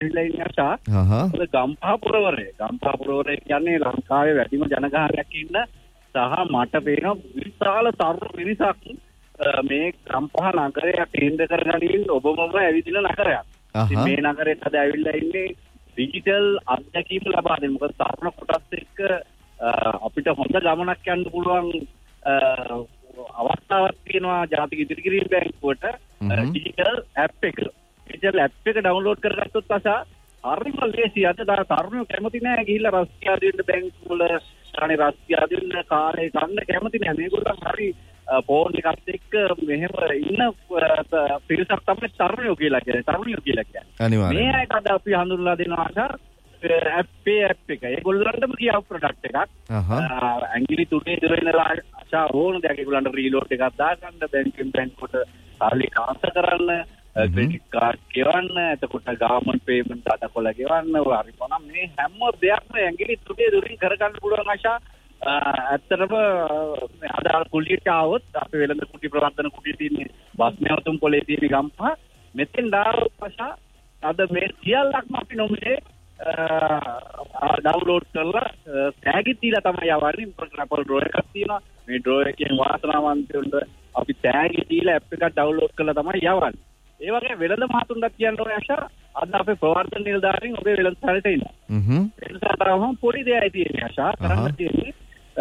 ඇවිල්ලා ඉන්නේ ආශා. හහ. ගම්පහ පුරවරේ කියන්නේ ලංකාවේ වැඩිම ජනගහනයක් ඉන්න සහ මට පේන විශාල තරුණ පිරිසක් මේ ගම්පහ නගරය කේන්ද්‍ර කරගෙන ඔබමම ඇවිදින නගරයක්. ඉතින් මේ නගරෙත් අද ඇවිල්ලා ඉන්නේ ඩිජිටල් අත්දැකීම් ලබා දෙන්න. මොකද තරුණ කොටස් එක්ක අපිට හොඳ ගමනක් යන්න පුළුවන් අවස්ථාවක් තියෙනවා ජාතික ඉදිරි කිරීම බැංකුවට ඩිජිටල් ඇප් එක. ඩිජිටල් ඇප් එක ඩවුන්ලෝඩ් කරගත්තොත් අසා හරිම ලේසි. අද තරුණයෝ කැමති නැහැ ගිහිල්ලා රස්තියා දෙන්න බැංකුවල අනේ රස්තියා දෙන්න කාලේ ගන්න කැමති නැහැ. මේගොල්ලෝ හරි ෆෝන් එකත් එක්ක මෙහෙම ඉන්න පිරිසක් තමයි තරුණයෝ කියලා කියන්නේ. අනිවාර්යයෙන්. මේ අයට අද අපි හඳුන්වලා දෙනවා අසා ඇප් එක. ඒගොල්ලන්ටම කියව ප්‍රොඩක්ට් එකක්. ඇඟිලි තුනේ දිරෙනලා ආශා ඕන දෙයක් ඒගොල්ලන්ට රීලෝඩ් එකක් දාගන්න බැංකුවට සල්ලි කාන්ත කරන්න ක්‍රෙඩිට් කාඩ් ගෙවන්න එතකොට ගවර්න්මන්ට් පේමන්ට් අතකොල ගෙවන්න හරි පොනම් මේ හැම දෙයක්ම ඇඟිලි තුනේ දිරින් කරගන්න පුළුවන් ආශා. ඇත්තටම අදාළ කුලියට આવොත් අපි වෙළඳ කුටි ප්‍රවර්ධන කුටිය තියෙන්නේ බස් නැවතුම් පොලේ තියෙන ගම්පහ මෙතෙන් දාවොත් ආශා අද මේ සියල්ලක්ම අපි නොමිලේ ඩවුන්ලෝඩ් කරලා ටැග් දීලා තමයි යවන්නේ. අපේ ඩ්‍රෝ එකක් තියෙනවා. මේ ඩ්‍රෝ එකෙන් වාසනාවන්තයන්ට අපි ටැග් දීලා ඇප් එකක් ඩවුන්ලෝඩ් කරලා තමයි යවන්නේ. ඒ වගේ වෙළඳ මහතුන්ට කියන්න ඕනේ ආශා අද අපේ ප්‍රවර්තන නිලධාරීන් ඔබේ වෙළඳ සැලට ඉන්නවා. එතනතරම පොඩි දෙයක් තියෙනවා ආශා කරන්න තියෙන්නේ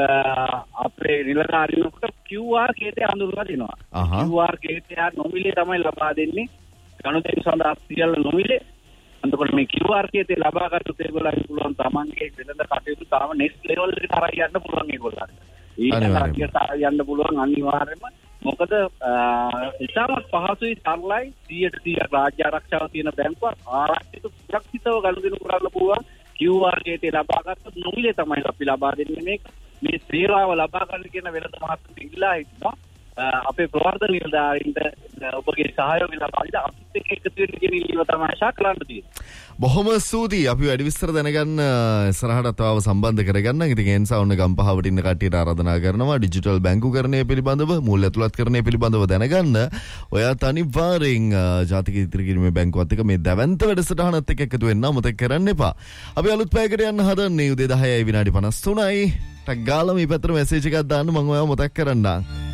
අපේ නිලධාරීන්ට QR කේතය අඳුරලා දෙනවා. QR කේතය නොමිලේ තමයි ලබා දෙන්නේ. ගනුදෙනු සඳහා සියල්ල නොමිලේ. අන්තකොට මේ QR කේතේ ලබා ගන්නත් ඒගොල්ලන්ට පුළුවන් තමන්ගේ වෙළඳ කටයුතු තාම නෙක්ස්ට් ලෙවල් එකට තරයි යන්න පුළුවන් ඒගොල්ලන්ට. ඊට යන්න පුළුවන් අනිවාර්යයෙන්ම. මොකද ඉතාමත් පහසුයි සරලයි 100% රාජ්‍ය ආරක්ෂාව තියෙන බැංකුවක් ආරක්ෂිත සුරක්ෂිතව ගනුදෙනු කරන්න පුළුවන්. QR කේතේ ලබා ගත්තොත් නොමිලේ තමයි අපි ලබා දෙන්නේ මේක. මේ සේවාව ලබා ගන්න කියන වෙළඳ මහත්තුන් ඉල්ලා හිටිනවා. අපේ ප්‍රවර්තන නිලධාරීන්ට ඔබගේ සහයෝගය ලබා දෙන්න අපිත් එක්ක එකතු වෙන්න කියන ඉල්ලීම තමයි ආශා කරන්න තියෙන්නේ. බොහොම ස්තුතියි. අපි වැඩි විස්තර දැනගන්න ඉස්සරහට තව සම්බන්ධ කරගන්න. ඉතින් ඒ නිසා ඔන්න ගම්පහවට ඉන්න කට්ටියට ආරාධනා කරනවා ඩිජිටල් බැංකුකරණය පිළිබඳව මූල්‍ය ඇතුළත්කරණය පිළිබඳව දැනගන්න. ඔයාත් අනිවාර්යෙන් ජාතික ඉදිරි කිරීමේ බැංකුවත් එක්ක මේ දැවැන්ත වැඩසටහනත් එක්ක එකතු වෙන්න අමතක කරන්න එපා. අපි අලුත් පැයකට යන්න හදන්නේ උදේ 10:53යි. ටක් ගාලා මේ පැත්තට මැසේජ් එකක් දාන්න මම ඔයාව මතක් කරන්නම්.